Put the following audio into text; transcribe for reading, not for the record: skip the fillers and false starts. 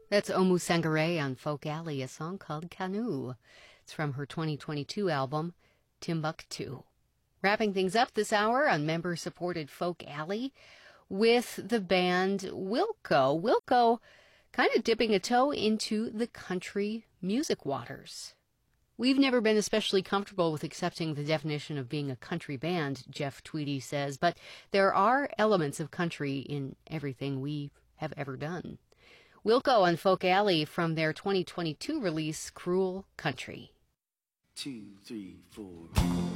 That's Omu Sangare on Folk Alley, a song called Canoe. It's from her 2022 album, Timbuktu. Wrapping things up this hour on member-supported Folk Alley with the band Wilco. Wilco kind of dipping a toe into the country music waters. We've never been especially comfortable with accepting the definition of being a country band, Jeff Tweedy says, but there are elements of country in everything we have ever done. Wilco on Folk Alley from their 2022 release, Cruel Country. 2, 3, 4.